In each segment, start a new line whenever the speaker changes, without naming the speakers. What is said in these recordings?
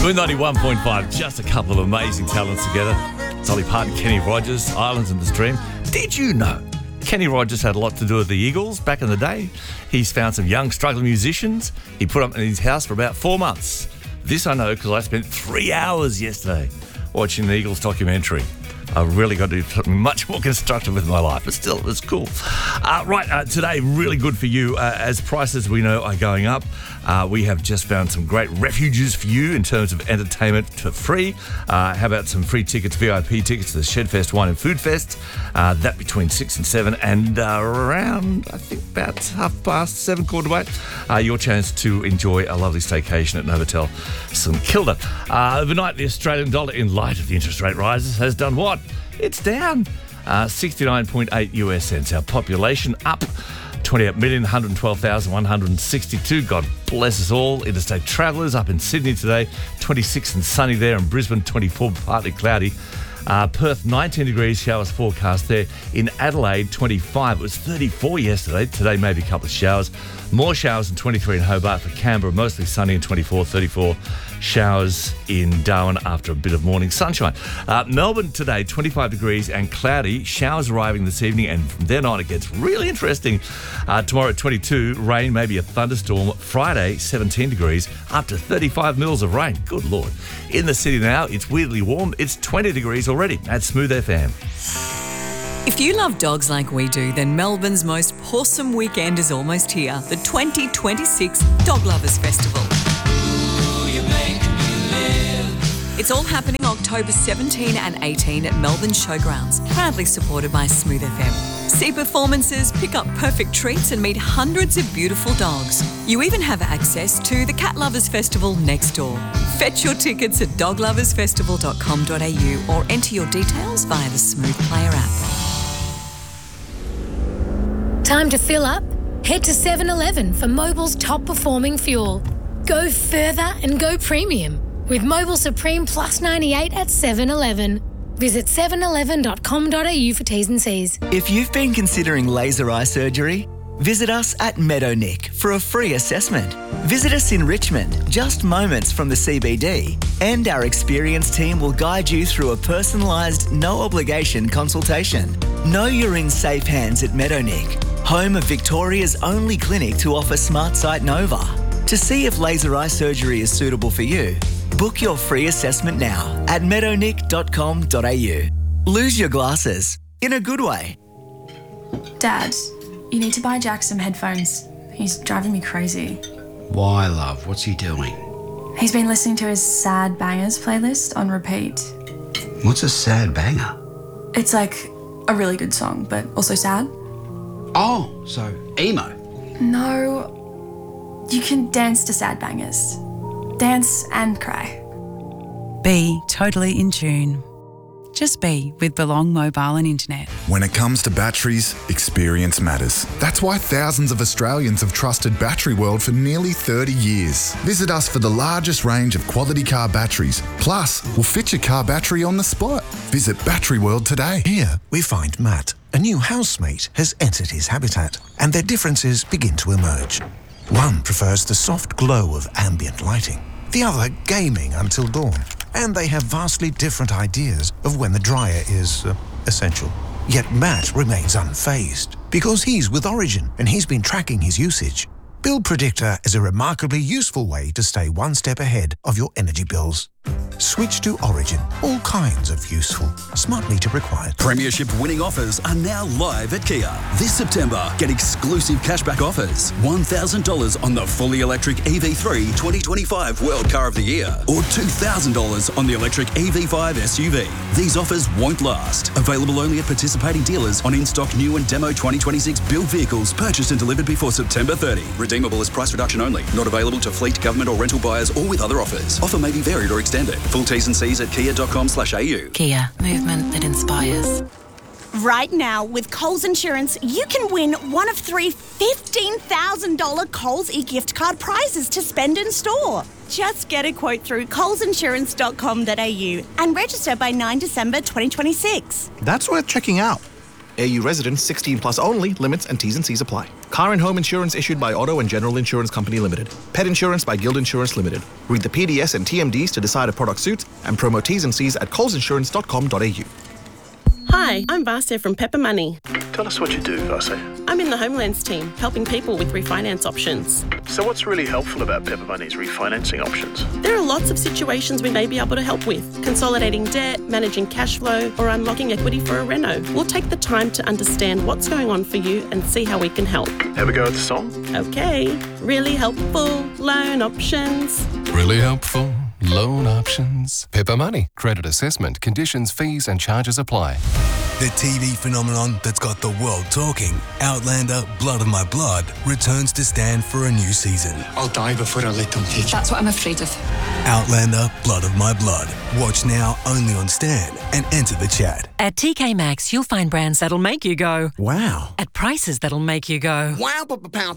Smooth 91.5, just a couple of amazing talents together. Dolly Parton, Kenny Rogers, Islands in the Stream. Did you know Kenny Rogers had a lot to do with the Eagles back in the day? He's found some young struggling musicians. He put them in his house for about 4 months. This I know because I spent 3 hours yesterday watching the Eagles documentary. I really got to do something much more constructive with my life, but still, it was cool. Today, really good for you. As prices we know are going up, we have just found some great refuges for you in terms of entertainment for free. How about some free tickets, VIP tickets to the Shedfest Wine and Food Fest? That between 6 and 7 and around, I think, about 7:30, quarter to 8. Your chance to enjoy a lovely staycation at Novotel St Kilda. Overnight, the Australian dollar, in light of the interest rate rises, has done what? It's down 69.8 US cents. Our population up 28,112,162. God bless us all. Interstate travellers up in Sydney today, 26 and sunny there. In Brisbane, 24, partly cloudy. Perth, 19 degrees, showers forecast there. In Adelaide, 25. It was 34 yesterday. Today, maybe a couple of showers. More showers than 23 in Hobart. For Canberra, mostly sunny and 24, 34 showers in Darwin after a bit of morning sunshine. Melbourne today, 25 degrees and cloudy. Showers arriving this evening, and from then on it gets really interesting. Tomorrow at 22, rain, maybe a thunderstorm. Friday, 17 degrees, up to 35 mils of rain. Good Lord. In the city now, it's weirdly warm. It's 20 degrees already at Smooth FM.
If you love dogs like we do, then Melbourne's most awesome weekend is almost here. The 2026 Dog Lovers Festival. It's all happening October 17 and 18 at Melbourne Showgrounds, proudly supported by Smooth FM. See performances, pick up perfect treats and meet hundreds of beautiful dogs. You even have access to the Cat Lovers Festival next door. Fetch your tickets at dogloversfestival.com.au or enter your details via the Smooth Player app.
Time to fill up? Head to 7-Eleven for Mobil's top performing fuel. Go further and go premium with Mobil Supreme Plus 98 at 7-Eleven. Visit 711.com.au for T's and C's.
If you've been considering laser eye surgery, visit us at Meadownick for a free assessment. Visit us in Richmond, just moments from the CBD, and our experienced team will guide you through a personalised, no-obligation consultation. Know you're in safe hands at Meadownick, home of Victoria's only clinic to offer Smart Sight Nova. To see if laser eye surgery is suitable for you, book your free assessment now at meadownick.com.au. Lose your glasses in a good way.
Dad, you need to buy Jack some headphones. He's driving me crazy.
Why, love? What's he doing?
He's been listening to his Sad Bangers playlist on repeat.
What's a sad banger?
It's like a really good song, but also sad.
Oh, so emo.
No, you can dance to Sad Bangers. Dance and cry.
Be totally in tune. Just be with Belong Mobile and Internet.
When it comes to batteries, experience matters. That's why thousands of Australians have trusted Battery World for nearly 30 years. Visit us for the largest range of quality car batteries. Plus, we'll fit your car battery on the spot. Visit Battery World today.
Here, we find Matt. A new housemate has entered his habitat, and their differences begin to emerge. One prefers the soft glow of ambient lighting. The other gaming until dawn. And they have vastly different ideas of when the dryer is essential. Yet Matt remains unfazed because he's with Origin and he's been tracking his usage. Bill Predictor is a remarkably useful way to stay one step ahead of your energy bills. Switch to Origin. All kinds of useful. Smart meter required.
Premiership winning offers are now live at Kia. This September, get exclusive cashback offers. $1,000 on the fully electric EV3 2025 World Car of the Year. Or $2,000 on the electric EV5 SUV. These offers won't last. Available only at participating dealers on in-stock new and demo 2026 built vehicles purchased and delivered before September 30. Redeemable as price reduction only. Not available to fleet, government or rental buyers or with other offers. Offer may be varied or extended. Full T's and C's at kia.com/au.
Kia, movement that inspires.
Right now, with Coles Insurance, you can win one of 3 $15,000 Coles e-gift card prizes to spend in store. Just get a quote through colesinsurance.com.au and register by 9 December 2026.
That's worth checking out. AU residents 16 plus only. Limits and T's and C's apply. Car and home insurance issued by Auto and General Insurance Company Limited. Pet insurance by Guild Insurance Limited. Read the PDS and TMDs to decide a product suits and promo T's and C's at colesinsurance.com.au.
Hi, I'm Vasya from Pepper Money.
Tell us what you do, Vasya.
I'm in the Homelands team, helping people with refinance options.
So what's really helpful about Pepper Money's refinancing options?
There are lots of situations we may be able to help with. Consolidating debt, managing cash flow, or unlocking equity for a reno. We'll take the time to understand what's going on for you and see how we can help.
Have a go at the song?
Okay. Really helpful loan options.
Really helpful loan options. Pepper Money. Credit assessment. Conditions, fees and charges apply.
The TV phenomenon that's got the world talking, Outlander Blood of My Blood, returns to Stan for a new season.
I'll die before I let them take it.
That's what I'm afraid of.
Outlander Blood of My Blood. Watch now only on Stan and enter the chat.
At TK Maxx, you'll find brands that'll make you go,
wow.
At prices that'll make you go,
wow, pound.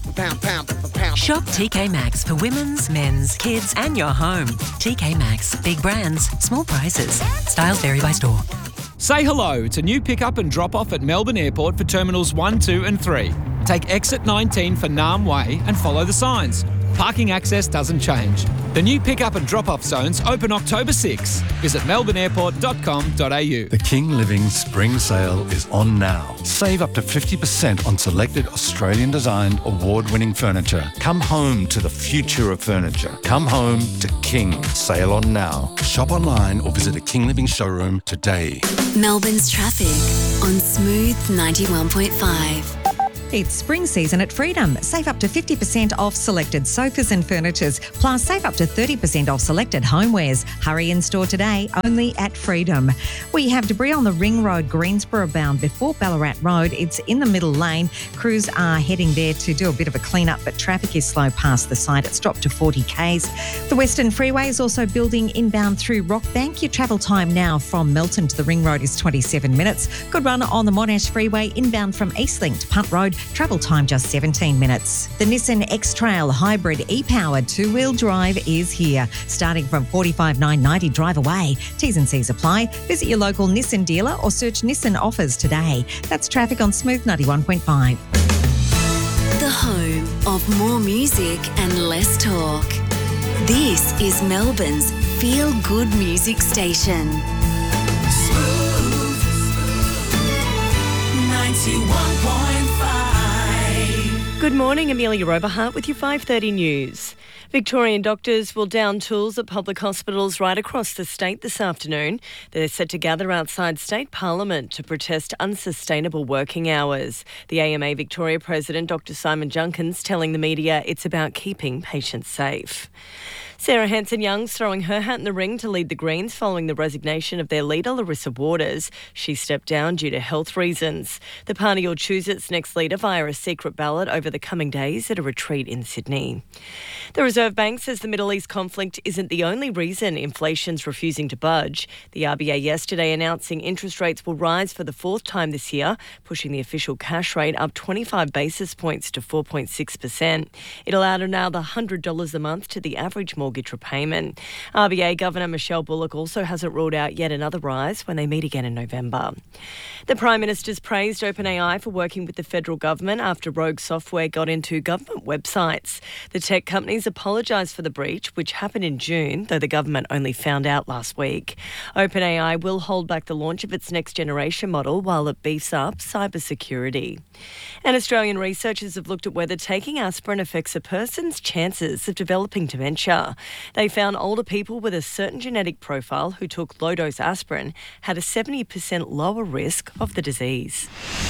Shop TK Maxx for women's, men's, kids and your home. TK Maxx. Big brands, small prices. Styles vary by store.
Say hello to new pick-up and drop-off at Melbourne Airport for Terminals 1, 2 and 3. Take exit 19 for Nam Way and follow the signs. Parking access doesn't change. The new pick-up and drop-off zones open October 6. Visit melbourneairport.com.au.
The King Living Spring Sale is on now. Save up to 50% on selected Australian-designed, award-winning furniture. Come home to the future of furniture. Come home to King. Sale on now. Shop online or visit a King Living showroom today.
Melbourne's traffic on Smooth 91.5.
It's spring season at Freedom. Save up to 50% off selected sofas and furnitures, plus save up to 30% off selected homewares. Hurry in store today, only at Freedom. We have debris on the Ring Road, Greensboro bound before Ballarat Road. It's in the middle lane. Crews are heading there to do a bit of a clean-up, but traffic is slow past the site. It's dropped to 40 k's. The Western Freeway is also building inbound through Rockbank. Your travel time now from Melton to the Ring Road is 27 minutes. Good run on the Monash Freeway inbound from Eastlink to Punt Road. Travel time just 17 minutes. The Nissan X-Trail Hybrid e-powered two-wheel drive is here. Starting from $45,990 drive away. T's and C's apply. Visit your local Nissan dealer or search Nissan offers today. That's traffic on Smooth 91.5.
The home of more music and less talk. This is Melbourne's feel-good music station.
Smooth 91.5.
Good morning, Amelia Oberhart with your 5:30 news. Victorian doctors will down tools at public hospitals right across the state this afternoon. They're set to gather outside State Parliament to protest unsustainable working hours. The AMA Victoria President, Dr. Simon Junkins, telling the media it's about keeping patients safe. Sarah Hanson-Young's throwing her hat in the ring to lead the Greens following the resignation of their leader, Larissa Waters. She stepped down due to health reasons. The party will choose its next leader via a secret ballot over the coming days at a retreat in Sydney. The Reserve Bank says the Middle East conflict isn't the only reason inflation's refusing to budge. The RBA yesterday announcing interest rates will rise for the fourth time this year, pushing the official cash rate up 25 basis points to 4.6%. It'll add another $100 a month to the average mortgage repayment. RBA Governor Michelle Bullock also hasn't ruled out yet another rise when they meet again in November. The Prime Minister's praised OpenAI for working with the federal government after rogue software got into government websites. The tech companies apologised for the breach, which happened in June, though the government only found out last week. OpenAI will hold back the launch of its next generation model while it beefs up cybersecurity. And Australian researchers have looked at whether taking aspirin affects a person's chances of developing dementia. They found older people with a certain genetic profile who took low-dose aspirin had a 70% lower risk of the disease.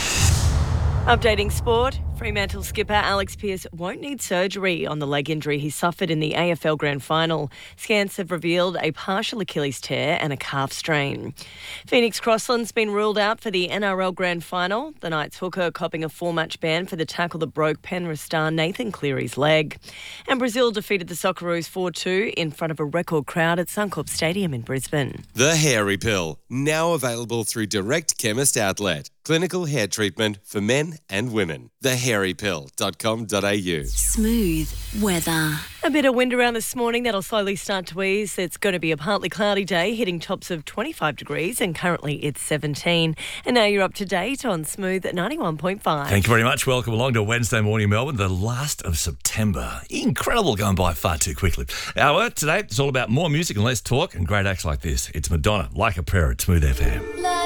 Updating sport, Fremantle skipper Alex Pearce won't need surgery on the leg injury he suffered in the AFL Grand Final. Scans have revealed a partial Achilles tear and a calf strain. Phoenix Crossland's been ruled out for the NRL Grand Final. The Knights hooker copping a 4-match ban for the tackle that broke Penrith star Nathan Cleary's leg. And Brazil defeated the Socceroos 4-2 in front of a record crowd at Suncorp Stadium in Brisbane.
The Hairy Pill, now available through Direct Chemist Outlet. Clinical hair treatment for men and women. The thehairypill.com.au.
Smooth weather.
A bit of wind around this morning that'll slowly start to ease. It's going to be a partly cloudy day, hitting tops of 25 degrees, and currently it's 17. And now you're up to date on Smooth at 91.5.
Thank you very much. Welcome along to Wednesday morning, Melbourne, the last of September. Incredible, going by far too quickly. Our today, it's all about more music and less talk and great acts like this. It's Madonna, Like a Prayer at Smooth FM.